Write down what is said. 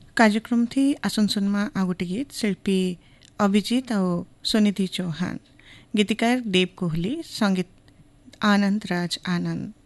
कार्यक्रम थी आसन सुनमा आ गोटे गीत शिल्पी अभिजीत और सुनिधि चौहान, गीतिकार देव कोहली, संगीत आनंद राज आनंद।